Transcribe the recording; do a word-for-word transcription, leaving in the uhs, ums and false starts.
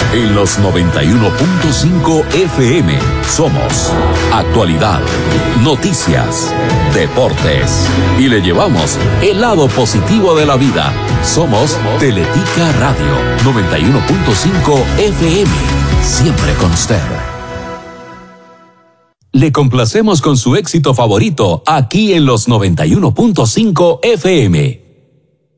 En los noventa y uno punto cinco F M somos actualidad, noticias, deportes y le llevamos el lado positivo de la vida. Somos Teletica Radio noventa y uno punto cinco F M, siempre con usted. Le complacemos con su éxito favorito aquí en los noventa y uno punto cinco F M.